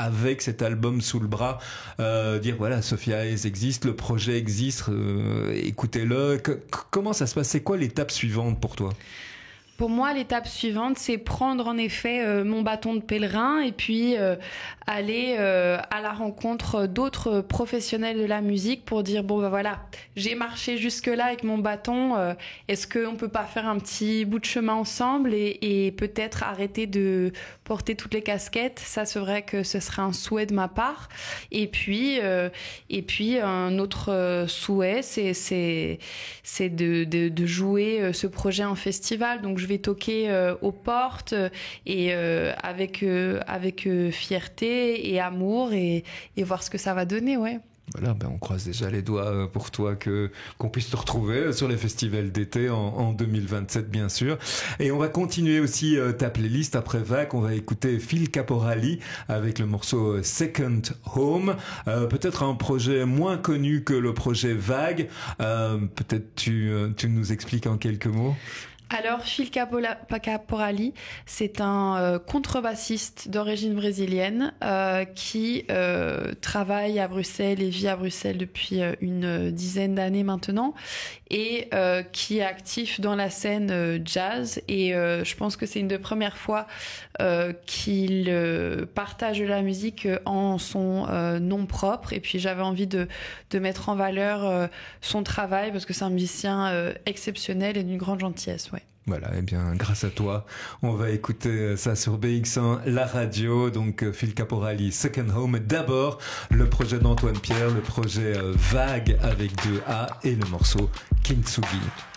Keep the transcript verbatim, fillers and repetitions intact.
avec cet album sous le bras, euh, dire voilà, Sophia Hayes existe, le projet existe, euh, écoutez-le. Que, comment ça se passe? C'est quoi l'étape suivante pour toi? Pour moi, l'étape suivante, c'est prendre en effet euh, mon bâton de pèlerin et puis euh, aller euh, à la rencontre d'autres professionnels de la musique pour dire bon ben voilà, j'ai marché jusque-là avec mon bâton, euh, est-ce qu'on peut pas faire un petit bout de chemin ensemble et, et peut-être arrêter de porter toutes les casquettes? Ça, c'est vrai que ce serait un souhait de ma part. Et puis, euh, et puis un autre souhait, c'est c'est c'est de de, de jouer ce projet en festival. Donc je vais toquer euh, aux portes euh, et euh, avec euh, avec euh, fierté et amour et et voir ce que ça va donner, ouais. Voilà, ben on croise déjà les doigts pour toi que qu'on puisse te retrouver sur les festivals d'été en, en deux mille vingt-sept, bien sûr. Et on va continuer aussi euh, ta playlist après Vague. On va écouter Phil Caporali avec le morceau Second Home. Euh, peut-être un projet moins connu que le projet Vague. Euh, peut-être tu tu nous expliques en quelques mots. Alors, Phil Caporali, c'est un euh, contrebassiste d'origine brésilienne euh, qui euh, travaille à Bruxelles et vit à Bruxelles depuis euh, une dizaine d'années maintenant et euh, qui est actif dans la scène euh, jazz. Et euh, je pense que c'est une des premières fois euh, qu'il euh, partage la musique en son euh, nom propre. Et puis, j'avais envie de, de mettre en valeur euh, son travail parce que c'est un musicien euh, exceptionnel et d'une grande gentillesse, ouais. Voilà, et eh bien grâce à toi, on va écouter ça sur B X un, la radio. Donc Phil Caporali, Second Home. D'abord, le projet d'Antoine Pierre, le projet Vague avec deux A et le morceau Kintsugi.